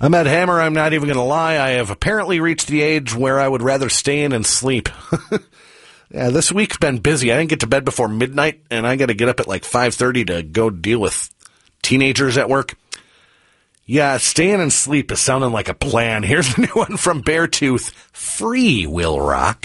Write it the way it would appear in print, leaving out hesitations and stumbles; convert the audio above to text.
I'm Ed Hammer. I'm not even going to lie. I have apparently reached the age where I would rather stay in and sleep. Yeah, this week's been busy. I didn't get to bed before midnight, and I got to get up at like 5:30 to go deal with teenagers at work. Yeah, staying and sleep is sounding like a plan. Here's a new one from Beartooth. Free will rock.